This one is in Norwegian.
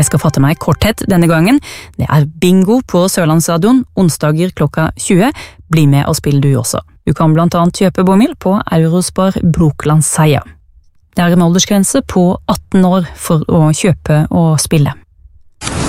Jeg skal fatte meg i korthet denne gangen. Det bingo på Sørlandsstadion, onsdager klokka 20. Bli med og spill du også. Du kan blant annet kjøpe bomild på Eurospar Brokelandsheia. Det en aldersgrense på 18 år for å kjøpe og spille.